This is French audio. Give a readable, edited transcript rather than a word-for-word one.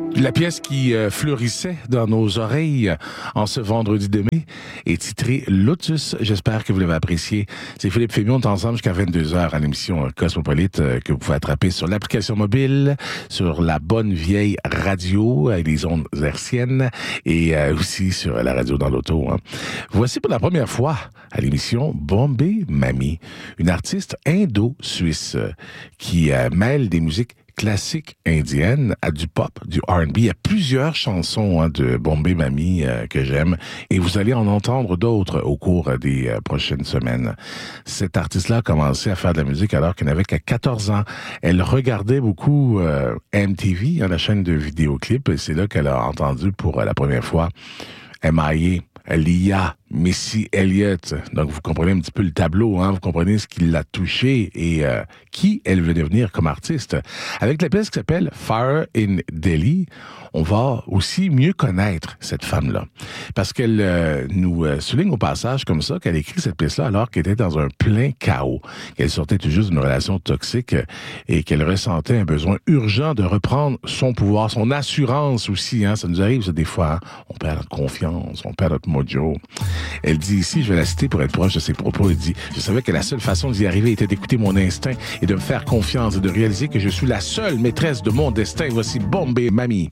La pièce qui fleurissait dans nos oreilles en ce vendredi de mai est titrée Lotus. J'espère que vous l'avez apprécié. C'est Philippe Fémion, on est ensemble jusqu'à 22h à l'émission Cosmopolite que vous pouvez attraper sur l'application mobile, sur la bonne vieille radio avec les ondes hertziennes et aussi sur la radio dans l'auto. Hein. Voici pour la première fois à l'émission Bombay Mami, une artiste indo-suisse qui mêle des musiques classique indienne à du pop, du R&B. Il y a plusieurs chansons de Bombay Mami que j'aime et vous allez en entendre d'autres au cours des prochaines semaines. Cette artiste-là a commencé à faire de la musique alors qu'elle n'avait qu'à 14 ans. Elle regardait beaucoup MTV, la chaîne de vidéoclips, et c'est là qu'elle a entendu pour la première fois M.I.A., Lia, Missy Elliott. Donc, vous comprenez un petit peu le tableau, hein? Vous comprenez ce qui l'a touché et qui elle veut devenir comme artiste. Avec la pièce qui s'appelle Fire in Delhi, on va aussi mieux connaître cette femme-là. Parce qu'elle nous souligne au passage comme ça qu'elle écrit cette pièce-là alors qu'elle était dans un plein chaos. Qu'elle sortait tout juste d'une relation toxique et qu'elle ressentait un besoin urgent de reprendre son pouvoir, son assurance aussi. Hein? Ça nous arrive, ça, des fois. Hein? On perd notre confiance, on perd notre mojo. Elle dit ici, je vais la citer pour être proche de ses propos, elle dit « Je savais que la seule façon d'y arriver était d'écouter mon instinct et de me faire confiance et de réaliser que je suis la seule maîtresse de mon destin. Voici Bombay Mami. »